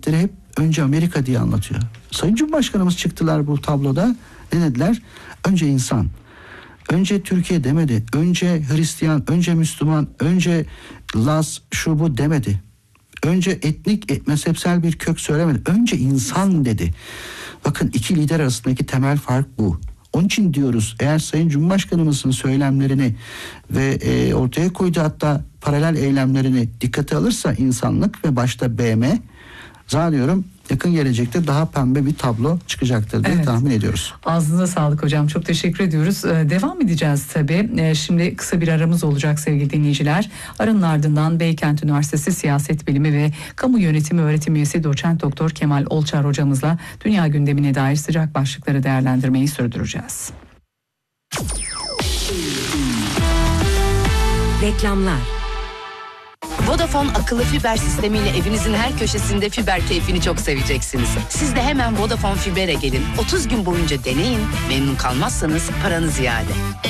siyasetçileri hep önce Amerika diye anlatıyor. Sayın Cumhurbaşkanımız çıktılar bu tabloda. Ne dediler? Önce insan. Önce Türkiye demedi. Önce Hristiyan, önce Müslüman, önce Laz, şu bu demedi. Önce etnik, mezhepsel bir kök söylemedi. Önce insan dedi. Bakın iki lider arasındaki temel fark bu. Onun için diyoruz, eğer Sayın Cumhurbaşkanımızın söylemlerini ve ortaya koyduğu hatta paralel eylemlerini dikkate alırsa insanlık ve başta BM, zannediyorum yakın gelecekte daha pembe bir tablo çıkacaktır diye tahmin ediyoruz. Ağzınıza sağlık hocam. Çok teşekkür ediyoruz. Devam edeceğiz tabii. Şimdi kısa bir aramız olacak sevgili dinleyiciler. Aranın ardından Beykent Üniversitesi Siyaset Bilimi ve Kamu Yönetimi Öğretim Üyesi Doçent Doktor Kemal Olçar hocamızla dünya gündemine dair sıcak başlıkları değerlendirmeyi sürdüreceğiz. Reklamlar. Vodafone akıllı fiber sistemiyle evinizin her köşesinde fiber keyfini çok seveceksiniz. Siz de hemen Vodafone Fiber'e gelin. 30 gün boyunca deneyin. Memnun kalmazsanız paranız iade.